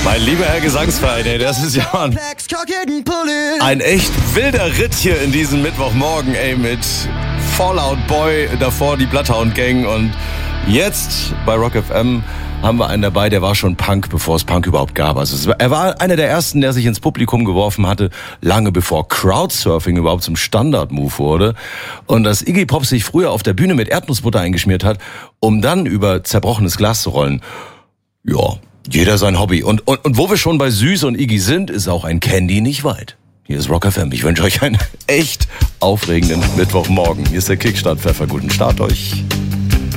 Mein lieber Herr Gesangsverein, ey, das ist ja ein echt wilder Ritt hier in diesem Mittwochmorgen, ey, mit Fallout Boy, davor die Bloodhound Gang und jetzt bei Rock FM haben wir einen dabei, der war schon Punk, bevor es Punk überhaupt gab. Also er war einer der ersten, der sich ins Publikum geworfen hatte, lange bevor Crowdsurfing überhaupt zum Standard-Move wurde. Und dass Iggy Pop sich früher auf der Bühne mit Erdnussbutter eingeschmiert hat, um dann über zerbrochenes Glas zu rollen. Ja, jeder sein Hobby. Und wo wir schon bei Süß und Iggy sind, ist auch ein Candy nicht weit. Hier ist Rock FM. Ich wünsche euch einen echt aufregenden Mittwochmorgen. Hier ist der Kickstart-Pfeffer. Guten Start euch.